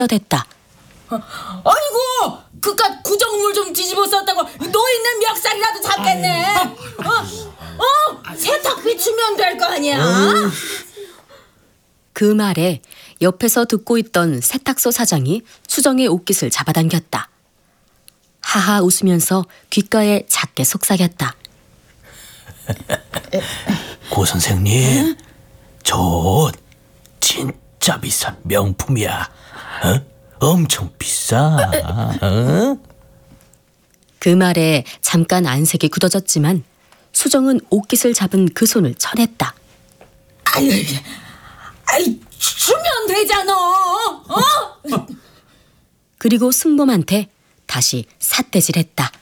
됐다. 아이고, 그깟 구정물 좀 뒤집어 썼다고 노있는 멱살이라도 잡겠네. 세탁 비추면 될 거 아니야. 그 말에 옆에서 듣고 있던 세탁소 사장이 수정의 옷깃을 잡아당겼다. 하하 웃으면서 귓가에 작게 속삭였다. 고 선생님, 저 옷 진짜 비싼 명품이야. 엄청 비싸. 그 말에 잠깐 안색이 굳어졌지만 수정은 옷깃을 잡은 그 손을 쳐냈다. 아이, 주면 되잖아. 그리고 승범한테 다시 삿대질했다.